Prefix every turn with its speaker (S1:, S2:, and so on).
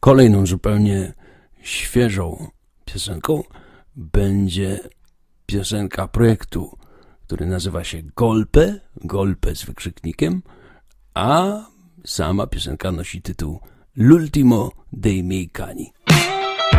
S1: Kolejną zupełnie świeżą piosenką będzie piosenka projektu, który nazywa się Golpe z wykrzyknikiem, a sama piosenka nosi tytuł L'ultimo dei miei cani.